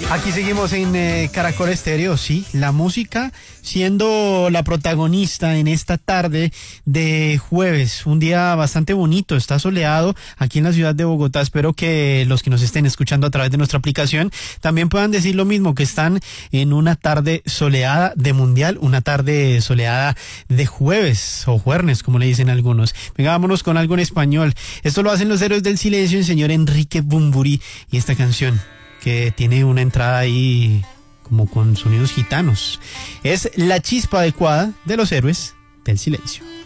Aquí seguimos en Caracol Estéreo, sí, la música siendo la protagonista en esta tarde de jueves, un día bastante bonito, está soleado aquí en la ciudad de Bogotá. Espero que los que nos estén escuchando a través de nuestra aplicación también puedan decir lo mismo, que están en una tarde soleada de mundial, una tarde soleada de jueves o jueves, como le dicen algunos. Venga, vámonos con algo en español. Esto lo hacen los Héroes del Silencio, el señor Enrique Bunbury, y esta canción que tiene una entrada ahí como con sonidos gitanos. Es La Chispa Adecuada de los Héroes del Silencio.